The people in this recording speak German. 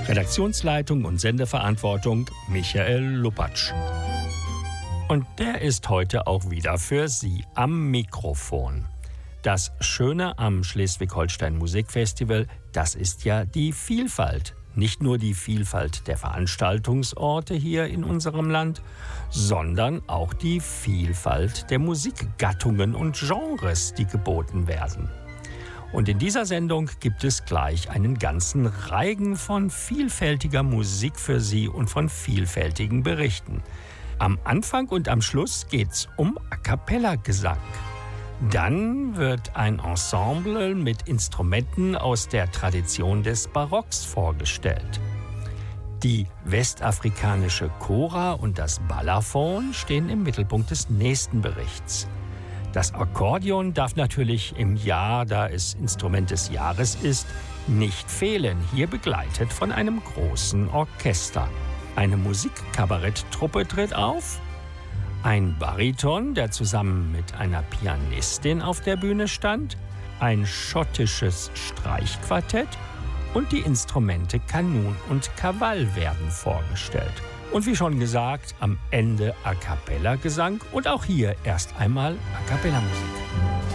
Redaktionsleitung und Sendeverantwortung Michael Lupatsch. Und der ist heute auch wieder für Sie am Mikrofon. Das Schöne am Schleswig-Holstein Musikfestival, das ist ja die Vielfalt. Nicht nur die Vielfalt der Veranstaltungsorte hier in unserem Land, sondern auch die Vielfalt der Musikgattungen und Genres, die geboten werden. Und in dieser Sendung gibt es gleich einen ganzen Reigen von vielfältiger Musik für Sie und von vielfältigen Berichten. Am Anfang und am Schluss geht's um A-cappella-Gesang. Dann wird ein Ensemble mit Instrumenten aus der Tradition des Barocks vorgestellt. Die westafrikanische Kora und das Balafon stehen im Mittelpunkt des nächsten Berichts. Das Akkordeon darf natürlich im Jahr, da es Instrument des Jahres ist, nicht fehlen, hier begleitet von einem großen Orchester. Eine Musikkabaretttruppe tritt auf, ein Bariton, der zusammen mit einer Pianistin auf der Bühne stand, ein schottisches Streichquartett und die Instrumente Kanun und Kawall werden vorgestellt. Und wie schon gesagt, am Ende A-cappella-Gesang und auch hier erst einmal A-cappella-Musik.